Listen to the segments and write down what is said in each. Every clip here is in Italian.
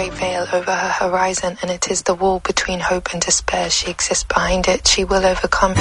great veil over her horizon, and it is the wall between hope and despair. She exists behind it. She will overcome.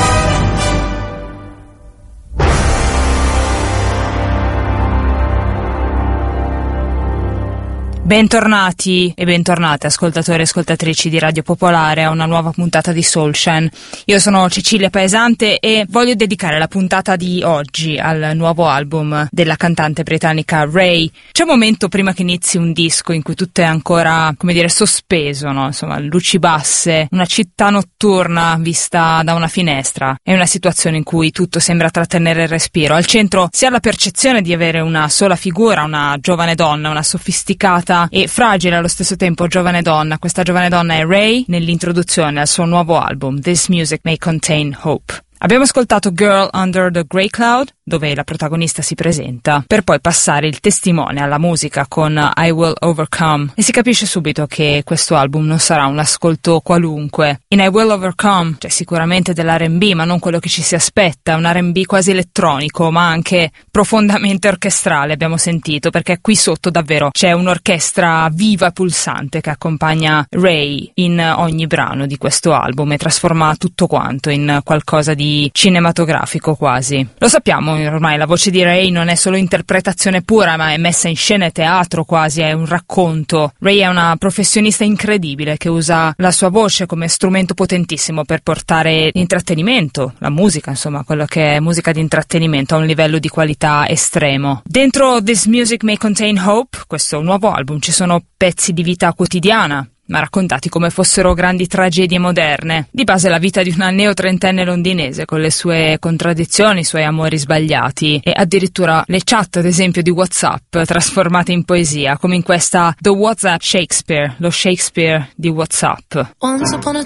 Bentornati e bentornate ascoltatori e ascoltatrici di Radio Popolare a una nuova puntata di Soulshan. Io sono Cecilia Paesante e voglio dedicare la puntata di oggi al nuovo album della cantante britannica Ray. C'è un momento prima che inizi un disco in cui tutto è ancora, come dire, sospeso, no? Insomma, luci basse, una città notturna vista da una finestra. È una situazione in cui tutto sembra trattenere il respiro. Al centro si ha la percezione di avere una sola figura, una giovane donna, una sofisticata e fragile allo stesso tempo giovane donna. Questa giovane donna è Ray nell'introduzione al suo nuovo album This Music May Contain Hope. Abbiamo ascoltato Girl Under the Grey Cloud, dove la protagonista si presenta, per poi passare il testimone alla musica con I Will Overcome, e si capisce subito che questo album non sarà un ascolto qualunque. In I Will Overcome c'è sicuramente dell'R&B, ma non quello che ci si aspetta, un R&B quasi elettronico, ma anche profondamente orchestrale, abbiamo sentito, perché qui sotto davvero c'è un'orchestra viva e pulsante che accompagna Ray in ogni brano di questo album e trasforma tutto quanto in qualcosa di cinematografico quasi. Lo sappiamo ormai, la voce di Ray non è solo interpretazione pura, ma è messa in scena, è teatro quasi, è un racconto. Ray è una professionista incredibile che usa la sua voce come strumento potentissimo per portare intrattenimento, la musica, insomma, quello che è musica di intrattenimento a un livello di qualità estremo. Dentro This Music May Contain Hope, questo nuovo album, ci sono pezzi di vita quotidiana, ma raccontati come fossero grandi tragedie moderne. Di base la vita di una neo-trentenne londinese con le sue contraddizioni, i suoi amori sbagliati e addirittura le chat, ad esempio, di WhatsApp trasformate in poesia, come in questa The WhatsApp Shakespeare, lo Shakespeare di WhatsApp. Once upon a